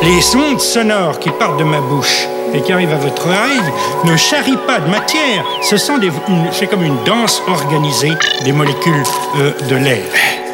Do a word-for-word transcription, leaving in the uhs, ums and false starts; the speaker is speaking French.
Les ondes sonores qui partent de ma bouche et qui arrivent à votre oreille ne charrient pas de matière. Ce sont des, une, c'est comme une danse organisée des molécules euh, de l'air.